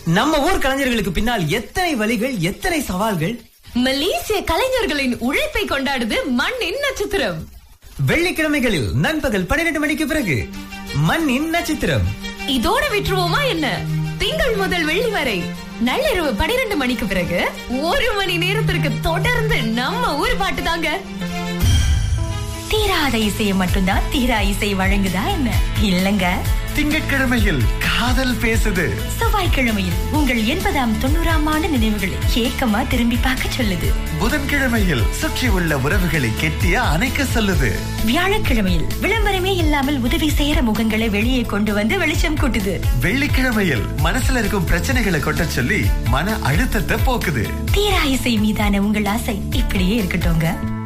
நம்ம ஊர் கலைஞர்களுக்கு பின்னால் எத்தனை வழிகள், எத்தனை சவால்கள். மலேசிய கலைஞர்களின் உழைப்பை கொண்டாடுது மண்ணின் நட்சத்திரம். வெள்ளிக்கிழமைகளில் நண்பகல் 12 மணிக்கு பிறகு மண்ணின் நட்சத்திரம். இதோட விட்டுருவோமா என்ன? திங்கள் முதல் வெள்ளி வரை நள்ளிரவு 12 மணிக்கு பிறகு 1 மணி நேரத்திற்கு தொடர்ந்து நம்ம ஊர் பாட்டு தாங்க. தீராத இசையை மட்டும்தான் தீரா இசை வழங்குதா என்ன? இல்லங்க. திங்கட்கிழமையில் காதல் பேசுது. செவ்வாய்க்கிழமையில் உங்கள் 80ஆம் 90ஆம் ஆண்டு நினைவுகளை ஏக்கமா திரும்பி பார்க்க சொல்லுது. புதன்கிழமையில் சுற்றி உள்ள உறவுகளை கெட்டிய அணைக்க சொல்லுது. வியாழக்கிழமையில் விளம்பரமே இல்லாமல் உதவி செய்யற முகங்களை வெளியே கொண்டு வந்து வெளிச்சம் கூட்டுது. வெள்ளிக்கிழமையில் மனசுல இருக்கும் பிரச்சனைகளை கொட்ட சொல்லி மன அழுத்தத்தை போக்குது. தீரா இசை மீதான உங்கள் ஆசை இப்படியே இருக்கட்டும்ங்க.